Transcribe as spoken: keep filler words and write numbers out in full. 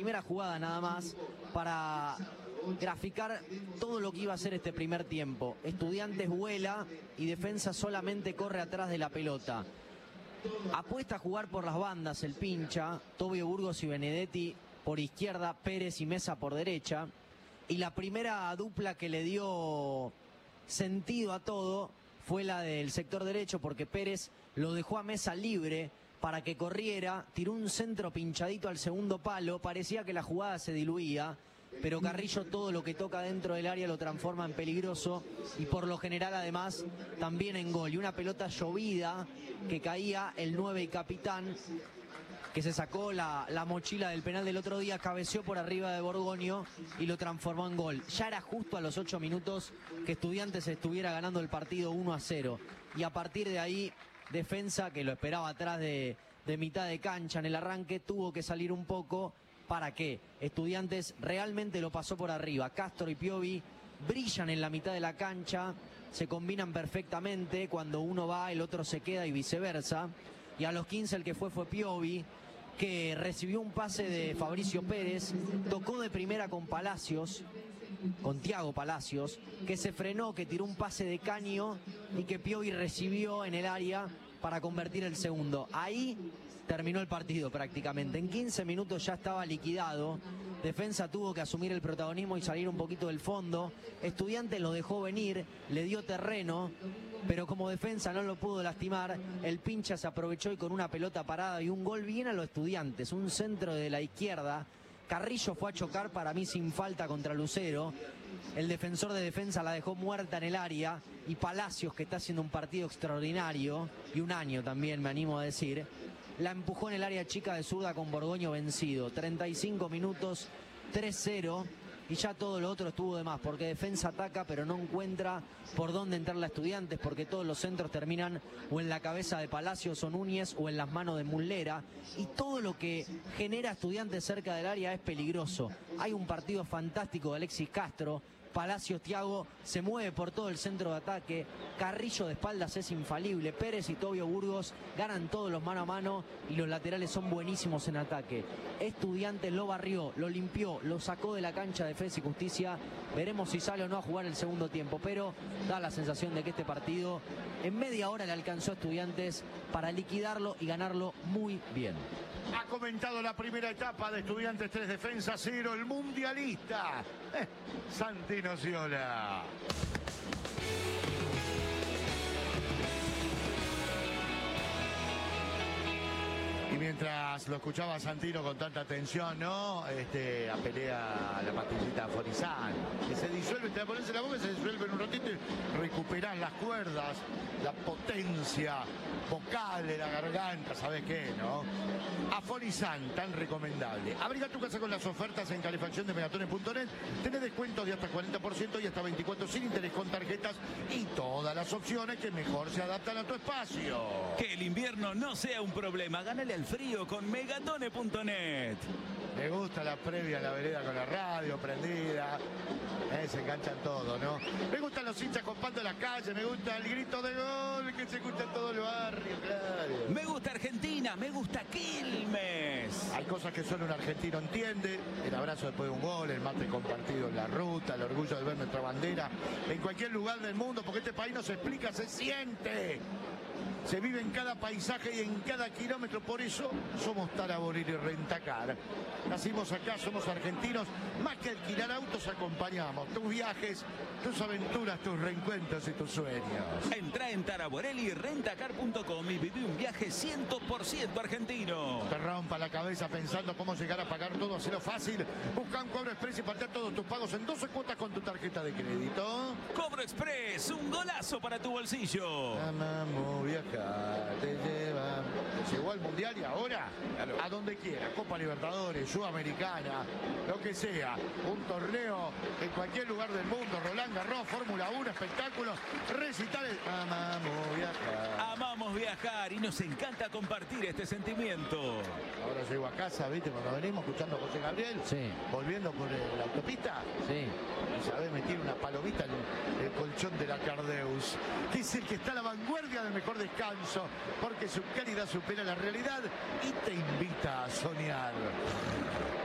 primera jugada nada más para graficar todo lo que iba a ser este primer tiempo. Estudiantes vuela y Defensa solamente corre atrás de la pelota. Apuesta a jugar por las bandas el pincha, Tobio Burgos y Benedetti por izquierda, Pérez y Mesa por derecha. Y la primera dupla que le dio sentido a todo fue la del sector derecho, porque Pérez lo dejó a Mesa libre para que corriera, tiró un centro pinchadito al segundo palo, parecía que la jugada se diluía, pero Carrillo todo lo que toca dentro del área lo transforma en peligroso y por lo general además también en gol. Y una pelota llovida que caía el nueve y capitán, que se sacó la, la mochila del penal del otro día, cabeceó por arriba de Borgoño y lo transformó en gol. Ya era justo a los ocho minutos que Estudiantes estuviera ganando el partido uno a cero. Y a partir de ahí, Defensa, que lo esperaba atrás de, de mitad de cancha en el arranque, tuvo que salir un poco para que Estudiantes realmente lo pasó por arriba. Castro y Piovi brillan en la mitad de la cancha, se combinan perfectamente, cuando uno va el otro se queda y viceversa. Y a los quince el que fue fue Piovi, que recibió un pase de Fabricio Pérez, tocó de primera con Palacios, con Thiago Palacios, que se frenó, que tiró un pase de caño y que Piovi recibió en el área para convertir el segundo. Ahí terminó el partido prácticamente. En quince minutos ya estaba liquidado. Defensa tuvo que asumir el protagonismo y salir un poquito del fondo. Estudiantes lo dejó venir, le dio terreno, pero como Defensa no lo pudo lastimar, el pincha se aprovechó y con una pelota parada y un gol bien a los Estudiantes, un centro de la izquierda. Carrillo fue a chocar para mí sin falta contra Lucero. El defensor de Defensa la dejó muerta en el área y Palacios, que está haciendo un partido extraordinario y un año también, me animo a decir, la empujó en el área chica de zurda con Borgoño vencido. treinta y cinco minutos, tres cero. Y ya todo lo otro estuvo de más, porque Defensa ataca pero no encuentra por dónde entrar a Estudiantes, porque todos los centros terminan o en la cabeza de Palacios o Núñez o en las manos de Muslera, y todo lo que genera Estudiantes cerca del área es peligroso. Hay un partido fantástico de Alexis Castro. Palacios, Thiago se mueve por todo el centro de ataque. Carrillo de espaldas es infalible. Pérez y Tobio Burgos ganan todos los mano a mano y los laterales son buenísimos en ataque. Estudiantes lo barrió, lo limpió, lo sacó de la cancha de Defensa y Justicia. Veremos si sale o no a jugar el segundo tiempo, pero da la sensación de que este partido en media hora le alcanzó a Estudiantes para liquidarlo y ganarlo muy bien. Ha comentado la primera etapa de Estudiantes tres, Defensa cero, el mundialista eh, Santino Sciola. Y mientras lo escuchaba Santino con tanta atención, ¿no? Este, apelea a la pastillita Forizan, que se disuelve, te la pones en la boca y se disuelve en un ratito y recuperás las cuerdas, la potencia vocal de la garganta, ¿sabes qué, no? Aforizan, tan recomendable. Abriga tu casa con las ofertas en calefacción de Megatones punto net. Tenés descuentos de hasta cuarenta por ciento y hasta veinticuatro sin interés con tarjetas y todas las opciones que mejor se adaptan a tu espacio. Que el invierno no sea un problema. Gánale al frío con Megatones punto net. Me gusta la previa a la vereda con la radio prendida. Eh, se enganchan todo, ¿no? Me gustan los hinchas copando la calle, me gusta el grito de gol que se escucha en todo el barrio, claro. Me gusta Argentina, me gusta Quilmes. Hay cosas que solo un argentino entiende: el abrazo después de un gol, el mate compartido en la ruta, el orgullo de ver nuestra bandera en cualquier lugar del mundo, porque este país no se explica, se siente. Se vive en cada paisaje y en cada kilómetro, por eso somos Taraboril y Rentacar. Nacimos acá, somos argentinos, más que alquilar autos acompañamos tus viajes, tus aventuras, tus reencuentros y tus sueños. Entra en Taraboril y Rentacar punto com y viví un viaje cien por ciento argentino. Te rompa la cabeza pensando cómo llegar a pagar todo, hacerlo fácil. Busca un Cobro Express y partí todos tus pagos en doce cuotas con tu tarjeta de crédito. Cobro Express, un golazo para tu bolsillo. Amamos viajar, te lleva. Llegó al Mundial y ahora a donde quiera. Copa Libertadores, Sudamericana, lo que sea. Un torneo en cualquier lugar del mundo. Roland Garros, Fórmula uno, espectáculos, recitales. Amamos viajar. Amamos viajar y nos encanta compartir este sentimiento. Ahora llego a casa, ¿viste? Cuando venimos escuchando a José Gabriel, Sí. volviendo por la autopista, Sí. y sabés meter una palomita en el, el colchón de la Cardeus, que es el que está a la vanguardia del mejor descanso, porque su calidad supera la realidad y te invita a soñar.